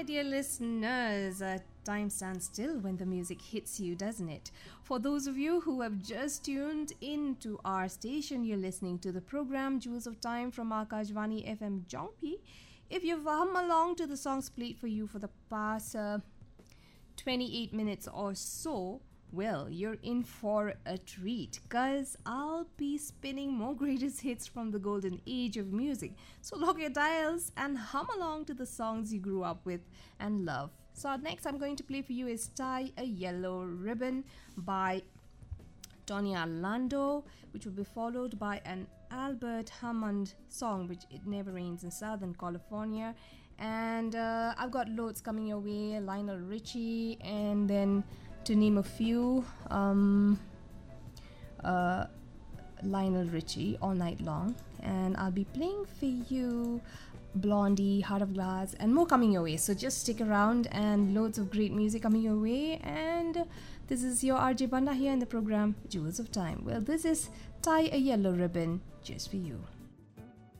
my dear listeners, time stands still when the music hits you, doesn't it? For those of you who have just tuned into our station, you're listening to the program Jewels of Time from Akashvani FM Jongpi. If you've hum along to the songs played for you for the past 28 minutes or so, well, you're in for a treat, cause I'll be spinning more greatest hits from the golden age of music. So lock your dials and hum along to the songs you grew up with and love. So next I'm going to play for you is Tie a Yellow Ribbon by Tony Orlando, which will be followed by an Albert Hammond song, which It Never Rains in Southern California. And I've got loads coming your way, Lionel Richie, and then to name a few, Lionel Richie, All Night Long. And I'll be playing for you Blondie, Heart of Glass, and more coming your way. So just stick around, and loads of great music coming your way. And this is your RJ Banda here in the program Jewels of Time. Well, this is Tie a Yellow Ribbon just for you.